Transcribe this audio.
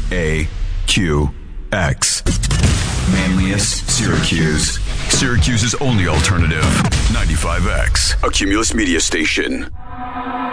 Manlius, Syracuse. Syracuse's only alternative. 95X, a Cumulus media station.